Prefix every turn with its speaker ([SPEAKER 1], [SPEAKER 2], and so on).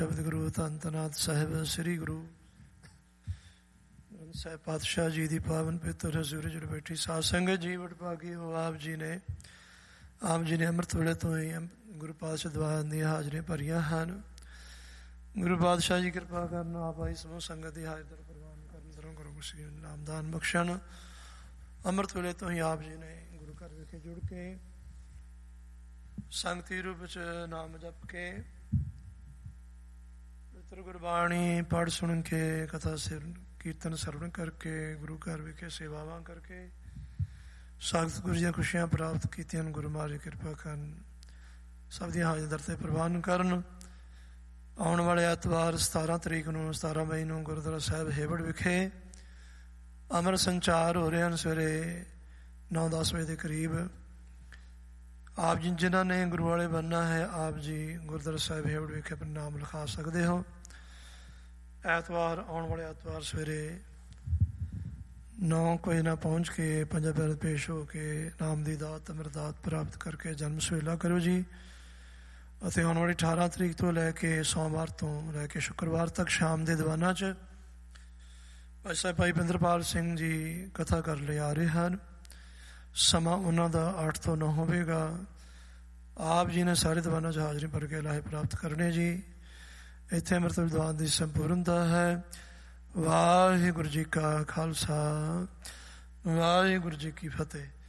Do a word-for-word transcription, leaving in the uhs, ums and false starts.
[SPEAKER 1] ਸ਼ਬਦ ਗੁਰੂ ਧੰਨ ਧੰਨਾਥ ਸਾਹਿਬ ਸ੍ਰੀ ਗੁਰੂ ਗ੍ਰੰਥ ਸਾਹਿਬ ਪਾਤਸ਼ਾਹ ਜੀ ਦੀ ਪਾਵਨ ਪਵਿੱਤਰ ਹਜ਼ੂਰੀ ਜੁੜ ਬੈਠੀ ਸਾਧ ਸੰਗਤ ਜੀ ਵਡਭਾਗੀ ਹੋ। ਆਪ ਜੀ ਨੇ ਆਪ ਜੀ ਨੇ ਅੰਮ੍ਰਿਤ ਵੇਲੇ ਤੋਂ ਹੀ ਗੁਰੂ ਪਾਤਸ਼ਾਹ ਦੁਆਰਾਂ ਦੀਆਂ ਹਾਜ਼ਰੀਆਂ ਭਰੀਆਂ ਹਨ। ਗੁਰੂ ਪਾਤਸ਼ਾਹ ਜੀ ਕਿਰਪਾ ਕਰਨ, ਆਪ ਆਈ ਸਮੂਹ ਸੰਗਤ ਦੀ ਹਾਜ਼ਰ ਪ੍ਰਵਾਨ ਕਰਨ, ਦਰੋਂ ਕਰੋ ਕੁਛ ਨਾਮਦਾਨ ਬਖਸ਼ਣ। ਅੰਮ੍ਰਿਤ ਵੇਲੇ ਤੋਂ ਹੀ ਆਪ ਜੀ ਨੇ ਗੁਰੂ ਘਰ ਵਿਖੇ ਜੁੜ ਕੇ ਸੰਗਤੀ ਰੂਪ ਚ ਨਾਮ ਜਪ ਕੇ ਪਵਿੱਤਰ ਗੁਰਬਾਣੀ ਪੜ੍ਹ ਸੁਣ ਕੇ ਕਥਾ ਸਿਰ ਕੀਰਤਨ ਸਰਵਣ ਕਰਕੇ ਗੁਰੂ ਘਰ ਵਿਖੇ ਸੇਵਾਵਾਂ ਕਰਕੇ ਸਖਤ ਗੁਰੂ ਦੀਆਂ ਖੁਸ਼ੀਆਂ ਪ੍ਰਾਪਤ ਕੀਤੀਆਂ। ਗੁਰੂ ਮਹਾਰਾਜ ਕਿਰਪਾ ਕਰਨ, ਸਭ ਦੀਆਂ ਹਾਜ਼ਰ ਤੇ ਪ੍ਰਵਾਨ ਕਰਨ। ਆਉਣ ਵਾਲੇ ਐਤਵਾਰ ਸਤਾਰਾਂ ਤਰੀਕ ਨੂੰ ਸਤਾਰਾਂ ਮਈ ਨੂੰ ਗੁਰਦੁਆਰਾ ਸਾਹਿਬ ਹੇਵੜ ਵਿਖੇ ਅੰਮ੍ਰਿਤ ਸੰਚਾਰ ਹੋ ਰਹੇ ਹਨ। ਸਵੇਰੇ ਨੌ ਦਸ ਵਜੇ ਦੇ ਕਰੀਬ ਆਪ ਜੀ ਜਿਨ੍ਹਾਂ ਨੇ ਗੁਰੂ ਵਾਲੇ ਬਣਨਾ ਹੈ, ਆਪ ਜੀ ਗੁਰਦੁਆਰਾ ਸਾਹਿਬ ਹੇਵੜ ਵਿਖੇ ਆਪਣਾ ਨਾਮ ਲਿਖਾ ਸਕਦੇ ਹੋ। ਐਤਵਾਰ ਆਉਣ ਵਾਲੇ ਐਤਵਾਰ ਸਵੇਰੇ ਨੌ ਕੋਈ ਨਾ ਪਹੁੰਚ ਕੇ ਪੰਜਾ ਪਿਆਰੇ ਪੇਸ਼ ਹੋ ਕੇ ਨਾਮ ਦੀ ਦਾਤ ਅੰਮ੍ਰਿਤ ਪ੍ਰਾਪਤ ਕਰਕੇ ਜਨਮ ਸੁਹੇਲਾ ਕਰੋ ਜੀ। ਅਤੇ ਆਉਣ ਵਾਲੀ ਅਠਾਰਾਂ ਤਰੀਕ ਤੋਂ ਲੈ ਕੇ ਸੋਮਵਾਰ ਤੋਂ ਲੈ ਕੇ ਸ਼ੁੱਕਰਵਾਰ ਤੱਕ ਸ਼ਾਮ ਦੇ ਦੀਵਾਨਾਂ 'ਚ ਭਾਈ ਸਾਹਿਬ ਭਾਈ ਪਿੰਦਰਪਾਲ ਸਿੰਘ ਜੀ ਕਥਾ ਕਰਨ ਲਈ ਆ ਰਹੇ ਹਨ। ਸਮਾਂ ਉਹਨਾਂ ਦਾ ਅੱਠ ਤੋਂ ਨੌ ਹੋਵੇਗਾ। ਆਪ ਜੀ ਨੇ ਸਾਰੇ ਦੀਵਾਨਾਂ 'ਚ ਹਾਜ਼ਰੀ ਭਰ ਕੇ ਲਾਹੇ ਪ੍ਰਾਪਤ ਕਰਨੇ ਜੀ। ਇੱਥੇ ਅੰਮ੍ਰਿਤ ਵਿਦਵਾਨ ਦੀ ਸੰਪੂਰਨਤਾ ਹੈ। ਵਾਹਿਗੁਰੂ ਜੀ ਕਾ ਖਾਲਸਾ, ਵਾਹਿਗੁਰੂ ਜੀ ਕੀ ਫਤਿਹ।